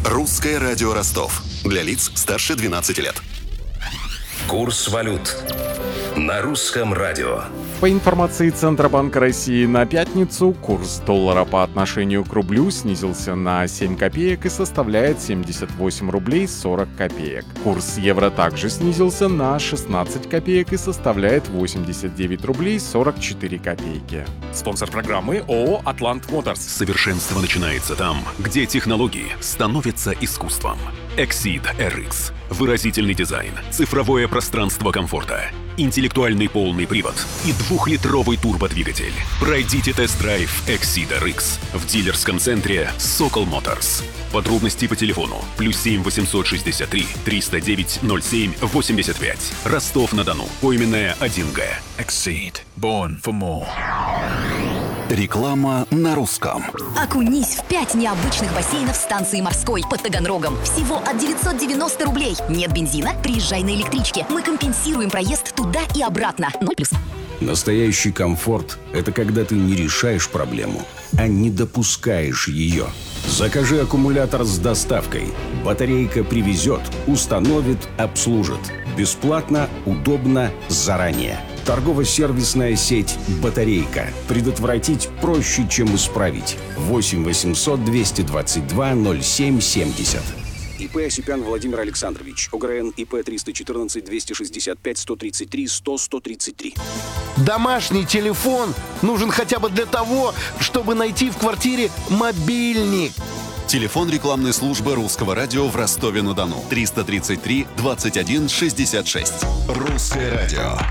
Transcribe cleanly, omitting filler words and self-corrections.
Русское радио Ростов. Для лиц старше 12 лет. Курс валют на русском радио. По информации Центробанка России, на пятницу курс доллара по отношению к рублю снизился на 7 копеек и составляет 78 рублей 40 копеек. Курс евро также снизился на 16 копеек и составляет 89 рублей 44 копейки. Спонсор программы ООО «Атлант Моторс». Совершенство начинается там, где технологии становятся искусством. Exceed RX. Выразительный дизайн, цифровое пространство комфорта, интеллектуальный полный привод и 2-литровый турбодвигатель. Пройдите тест-драйв Exceed RX в дилерском центре Сокол Моторс. Подробности по телефону +7 863 309 07 85. Ростов-на-Дону. Поименная 1Г. Exceed. Born for more. Реклама на русском. Окунись в 5 необычных бассейнов станции Морской под Таганрогом. Всего от 990 рублей. Нет бензина? Приезжай на электричке. Мы компенсируем проезд туда и обратно. 0+. Настоящий комфорт – это когда ты не решаешь проблему, а не допускаешь ее. Закажи аккумулятор с доставкой. Батарейка привезет, установит, обслужит. Бесплатно, удобно, заранее. Торгово-сервисная сеть «Батарейка». Предотвратить проще, чем исправить. 8 800 222 07 70. ИП Осипян Владимир Александрович. ОГРН ИП 314 265 133 100 133. Домашний телефон нужен хотя бы для того, чтобы найти в квартире мобильник. Телефон рекламной службы Русского радио в Ростове-на-Дону. 333 21 66. Русское радио.